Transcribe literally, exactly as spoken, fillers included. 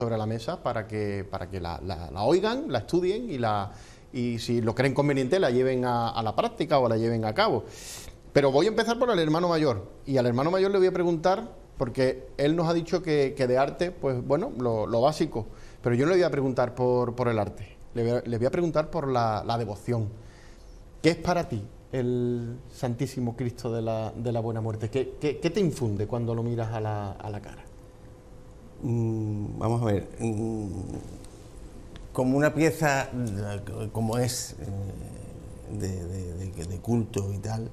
sobre la mesa para que, para que la, la, la oigan, la estudien y, la, y si lo creen conveniente la lleven a, a la práctica o la lleven a cabo. Pero voy a empezar por el hermano mayor, y al hermano mayor le voy a preguntar, porque él nos ha dicho que, que de arte, pues bueno, lo, lo básico, pero yo no le voy a preguntar por, por el arte, le voy a, le voy a preguntar por la, la devoción. ¿Qué es para ti el Santísimo Cristo de la, de la Buena Muerte? ¿Qué, qué, qué te infunde cuando lo miras a la, a la cara? Mm, vamos a ver, mm, como una pieza, como es, eh, de, de, de, de culto y tal,